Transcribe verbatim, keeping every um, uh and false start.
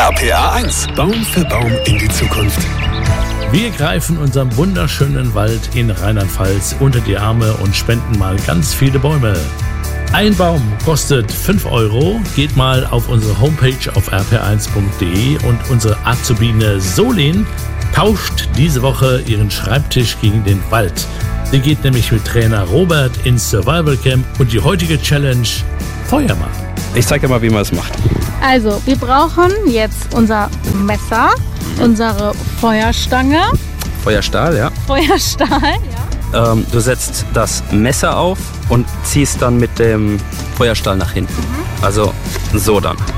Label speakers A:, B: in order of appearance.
A: R P R eins. Baum für Baum in die Zukunft.
B: Wir greifen unseren wunderschönen Wald in Rheinland-Pfalz unter die Arme und spenden mal ganz viele Bäume. Ein Baum kostet fünf Euro. Geht mal auf unsere Homepage auf r p r eins punkt d e und unsere Azubine Solin tauscht diese Woche ihren Schreibtisch gegen den Wald. Sie geht nämlich mit Trainer Robert ins Survival Camp und die heutige Challenge: Feuer machen.
C: Ich zeig dir mal, wie man es macht.
D: Also, wir brauchen jetzt unser Messer, unsere Feuerstange.
C: Feuerstahl, ja.
D: Feuerstahl, ja.
C: Ähm, du setzt das Messer auf und ziehst dann mit dem Feuerstahl nach hinten. Mhm. Also so dann.